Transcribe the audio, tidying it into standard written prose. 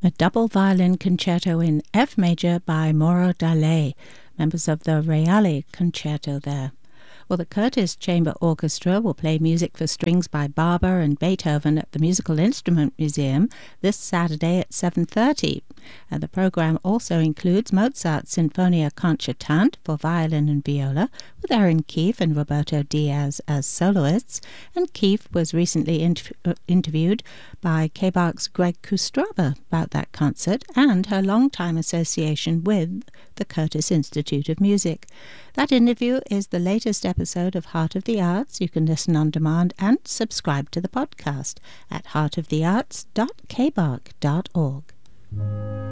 A double violin concerto in F major by Mauro Dalle, members of the Reale Concerto there. Well, the Curtis Chamber Orchestra will play music for strings by Barber and Beethoven at the Musical Instrument Museum this Saturday at 7:30. The program also includes Mozart's Sinfonia Concertante for violin and viola, with Aaron Keefe and Roberto Diaz as soloists, and Keefe was recently interviewed by KBARC's Greg Kustraba about that concert and her long-time association with the Curtis Institute of Music. That interview is the latest episode of Heart of the Arts. You can listen on demand and subscribe to the podcast at heartofthearts.kbarc.org.